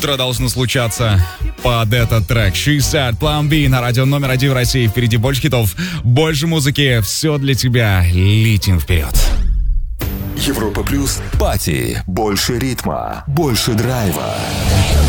утро должно случаться под этот трек. She Said, Plan B на радио номер 1 в России. Впереди больше хитов, больше музыки. Все для тебя. Летим вперед. Европа плюс. Пати. Больше ритма. Больше драйва.